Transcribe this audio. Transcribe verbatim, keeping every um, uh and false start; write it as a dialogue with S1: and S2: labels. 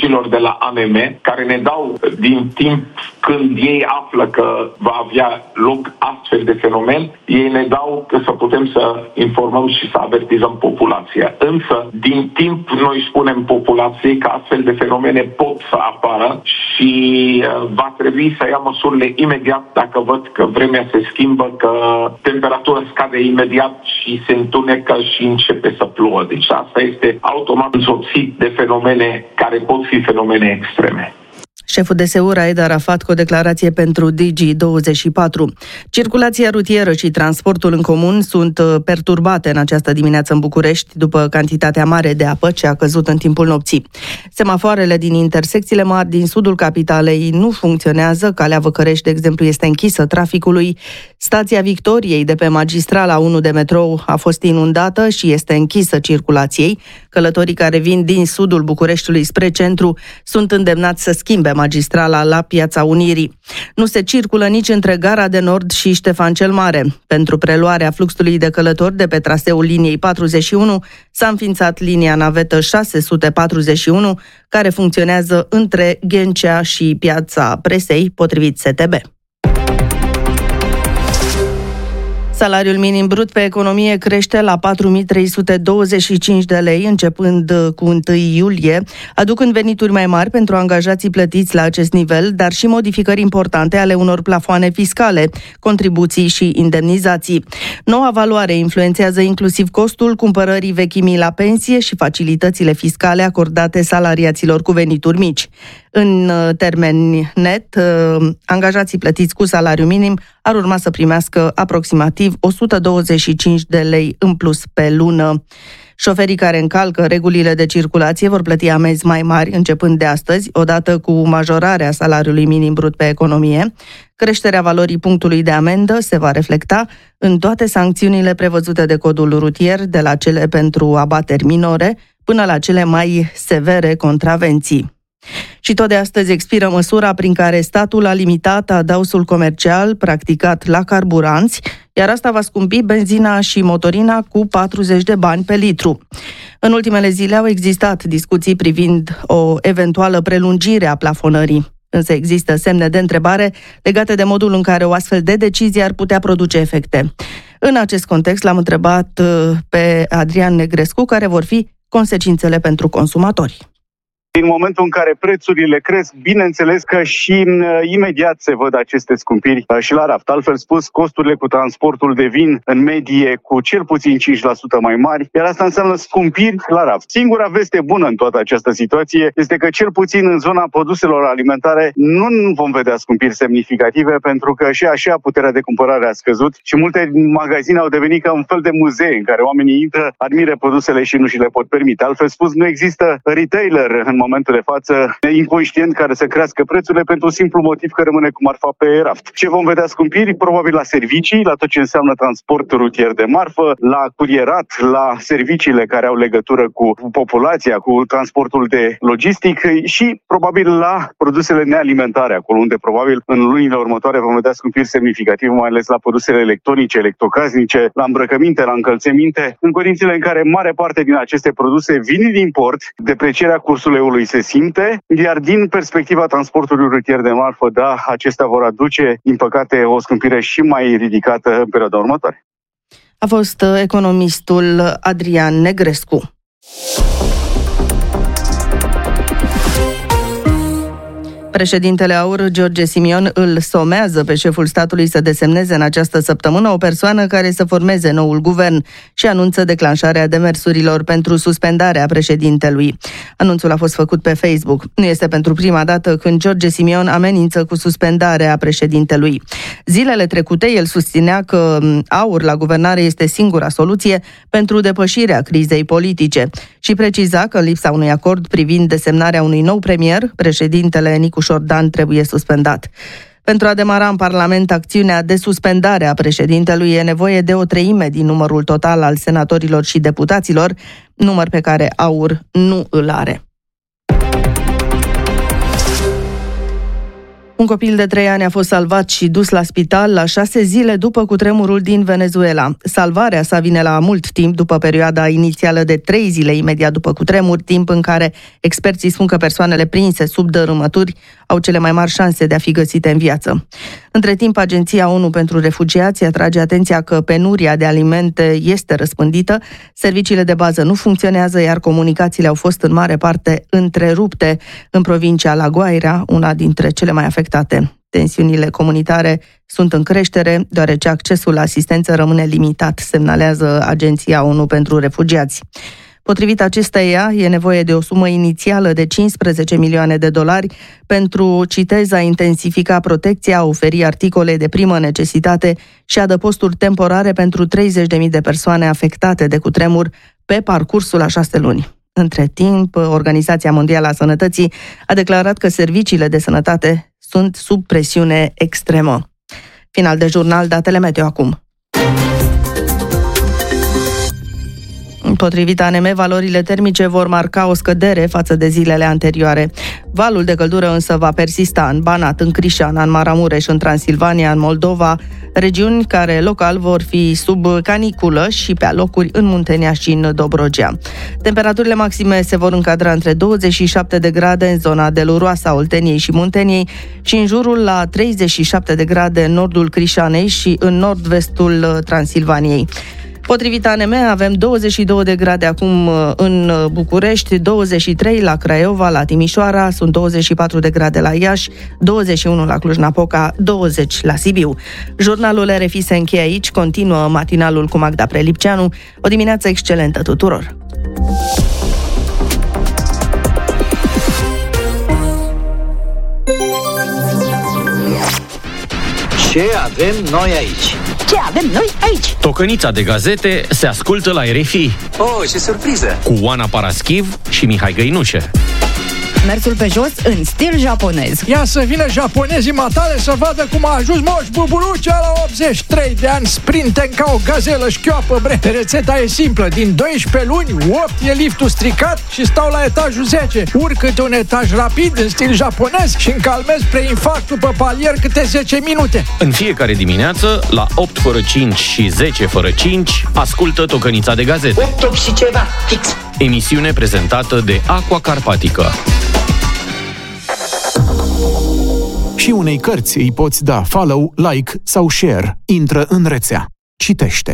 S1: domnilor de la A M M, care ne dau din timp când ei află că va avea loc astfel de fenomen, ei ne dau că să putem să informăm și să avertizăm populația. Însă, din timp, noi spunem populației că astfel de fenomene pot să apară și va trebui să ia măsurile imediat dacă văd că vremea se schimbă, că temperatura scade imediat și se întunecă și începe să plouă. Deci asta este automat însoțit de fenomene care pot fi fenomene extreme.
S2: Șeful D S U Raed Arafat cu o declarație pentru Digi douăzeci și patru. Circulația rutieră și transportul în comun sunt perturbate în această dimineață în București după cantitatea mare de apă ce a căzut în timpul nopții. Semafoarele din intersecțiile mari din sudul capitalei nu funcționează. Calea Văcărești, de exemplu, este închisă traficului. Stația Victoriei de pe magistrala unu de metrou a fost inundată și este închisă circulației. Călătorii care vin din sudul Bucureștiului spre centru sunt îndemnați să schimbe magistrala la Piața Unirii. Nu se circulă nici între Gara de Nord și Ștefan cel Mare. Pentru preluarea fluxului de călători de pe traseul liniei patruzeci și unu s-a înființat linia navetă șase sute patruzeci și unu, care funcționează între Ghencea și Piața Presei, potrivit S T B. Salariul minim brut pe economie crește la patru mii trei sute douăzeci și cinci de lei începând cu întâi iulie, aducând venituri mai mari pentru angajații plătiți la acest nivel, dar și modificări importante ale unor plafoane fiscale, contribuții și indemnizații. Noua valoare influențează inclusiv costul cumpărării vechimii la pensie și facilitățile fiscale acordate salariaților cu venituri mici. În termeni net, angajații plătiți cu salariu minim ar urma să primească aproximativ o sută douăzeci și cinci de lei în plus pe lună. Șoferii care încalcă regulile de circulație vor plăti amenzi mai mari începând de astăzi, odată cu majorarea salariului minim brut pe economie. Creșterea valorii punctului de amendă se va reflecta în toate sancțiunile prevăzute de codul rutier, de la cele pentru abateri minore până la cele mai severe contravenții. Și tot de astăzi expiră măsura prin care statul a limitat adausul comercial practicat la carburanți, iar asta va scumpi benzina și motorina cu patruzeci de bani pe litru. În ultimele zile au existat discuții privind o eventuală prelungire a plafonării, însă există semne de întrebare legate de modul în care o astfel de decizie ar putea produce efecte. În acest context l-am întrebat pe Adrian Negrescu care vor fi consecințele pentru consumatori.
S3: În momentul în care prețurile cresc, bineînțeles că și uh, imediat se văd aceste scumpiri uh, și la raft. Altfel spus, costurile cu transportul devin în medie cu cel puțin cinci la sută mai mari, iar asta înseamnă scumpiri la raft. Singura veste bună în toată această situație este că cel puțin în zona produselor alimentare nu vom vedea scumpiri semnificative, pentru că și așa puterea de cumpărare a scăzut și multe magazine au devenit ca un fel de muzee în care oamenii intră, admiră produsele și nu și le pot permite. Altfel spus, nu există retailer în momentul de față inconștient care să crească prețurile pentru un simplu motiv că rămâne cu marfa pe raft. Ce vom vedea scumpiri? Probabil la servicii, la tot ce înseamnă transport rutier de marfă, la curierat, la serviciile care au legătură cu populația, cu transportul de logistic și probabil la produsele nealimentare, acolo unde probabil în lunile următoare vom vedea scumpiri semnificative, mai ales la produsele electronice, electrocasnice, la îmbrăcăminte, la încălțăminte, în condițiile în care mare parte din aceste produse vin din import, deprecierea cursului eului se simte, iar din perspectiva transportului rutier de marfă, da, acestea vor aduce, din păcate, o scumpire și mai ridicată în perioada următoare.
S2: A fost economistul Adrian Negrescu. Președintele AUR, George Simion, îl somează pe șeful statului să desemneze în această săptămână o persoană care să formeze noul guvern și anunță declanșarea demersurilor pentru suspendarea președintelui. Anunțul a fost făcut pe Facebook. Nu este pentru prima dată când George Simion amenință cu suspendarea președintelui. Zilele trecute, el susținea că AUR la guvernare este singura soluție pentru depășirea crizei politice și preciza că în lipsa unui acord privind desemnarea unui nou premier, președintele Nicu Șordan trebuie suspendat. Pentru a demara în Parlament acțiunea de suspendare a președintelui e nevoie de o treime din numărul total al senatorilor și deputaților, număr pe care AUR nu îl are. Un copil de trei ani a fost salvat și dus la spital la șase zile după cutremurul din Venezuela. Salvarea sa vine la mult timp după perioada inițială de trei zile imediat după cutremur, timp în care experții spun că persoanele prinse sub dărâmături au cele mai mari șanse de a fi găsite în viață. Între timp, Agenția ONU pentru Refugiați atrage atenția că penuria de alimente este răspândită, serviciile de bază nu funcționează, iar comunicațiile au fost în mare parte întrerupte în provincia La Guaira, una dintre cele mai afectate. Tensiunile comunitare sunt în creștere, deoarece accesul la asistență rămâne limitat, semnalează Agenția ONU pentru Refugiați. Potrivit acesteia, e nevoie de o sumă inițială de cincisprezece milioane de dolari pentru, citez, a intensifica protecția, a oferi articole de primă necesitate și adăposturi temporare pentru treizeci de mii de persoane afectate de cutremur pe parcursul a șase luni. Între timp, Organizația Mondială a Sănătății a declarat că serviciile de sănătate sunt sub presiune extremă. Final de jurnal, datele meteo acum. Potrivit A N M, valorile termice vor marca o scădere față de zilele anterioare. Valul de căldură însă va persista în Banat, în Crișana, în Maramureș, în Transilvania, în Moldova, regiuni care local vor fi sub caniculă și pe alocuri în Muntenia și în Dobrogea. Temperaturile maxime se vor încadra între douăzeci și șapte de grade în zona deluroasă a Olteniei și Munteniei și în jurul la treizeci și șapte de grade în nordul Crișanei și în nord-vestul Transilvaniei. Potrivit A N M, avem douăzeci și două de grade acum în București, douăzeci și trei la Craiova, la Timișoara, sunt douăzeci și patru de grade la Iași, douăzeci și unu la Cluj-Napoca, douăzeci la Sibiu. Jurnalul R F I se încheie aici, continuă matinalul cu Magda Prelipceanu. O dimineață excelentă tuturor!
S4: Ce avem noi aici?
S5: Ce avem noi aici?
S6: Tocănița de gazete se ascultă la R F I.
S4: Oh, ce surpriză!
S6: Cu Oana Paraschiv și Mihai Găinușe.
S5: Mersul pe jos în stil japonez.
S7: Ia să vină japonezii matale să vadă cum a ajuns Moș Buburucea la optzeci și trei de ani, sprinten ca o gazelă șchioapă, bre. Rețeta e simplă, din doisprezece luni, opt e liftul stricat și stau la etajul zece. Urc câte un etaj rapid în stil japonez și încalmez preinfarctul pe palier câte zece minute.
S6: În fiecare dimineață, la opt fără cinci și zece fără cinci, ascultă Tocănița de gazete.
S4: opt, opt și ceva, fix.
S6: Emisiune prezentată de Aqua Carpatică.
S8: Și unei cărți îi poți da follow, like sau share. Intră în rețea. Citește.